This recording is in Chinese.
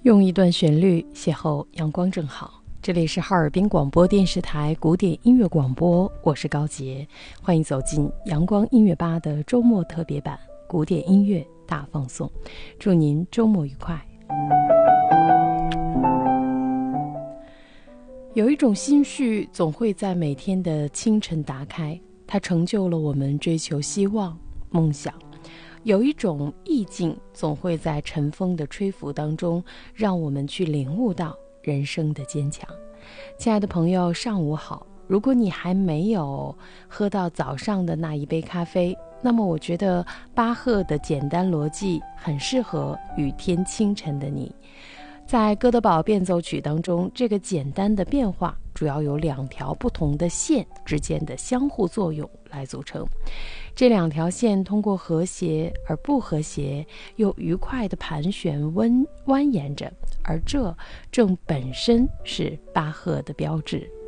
用一段旋律邂逅阳光正好。这里是哈尔滨广播电视台古典音乐广播，我是高洁，欢迎走进阳光音乐吧的周末特别版古典音乐大放送，祝您周末愉快。有一种心绪总会在每天的清晨打开，它成就了我们追求希望、梦想。有一种意境总会在晨风的吹拂当中，让我们去领悟到人生的坚强。亲爱的朋友，上午好。如果你还没有喝到早上的那一杯咖啡，那么我觉得巴赫的简单逻辑很适合雨天清晨的你。在哥德堡变奏曲当中，这个简单的变化主要由两条不同的线之间的相互作用来组成。这两条线通过和谐而不和谐又愉快的盘旋蜿蜿蜒着，而这正本身是巴赫的标志。